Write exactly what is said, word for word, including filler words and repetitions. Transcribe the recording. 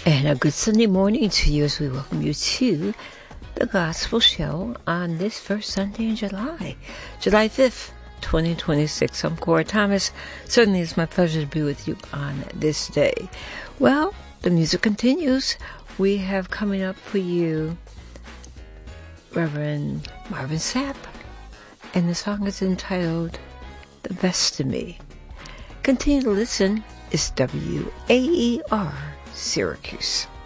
And a good Sunday morning to you as we welcome you to the Gospel Show on this first Sunday in July, July fifth, twenty twenty-six. I'm Cora Thomas. Certainly it's my pleasure to be with you on this day. Well, the music continues. We have coming up for you Reverend Marvin Sapp, and the song is entitled The Best of Me. Continue to listen. It's W A E R Syracuse.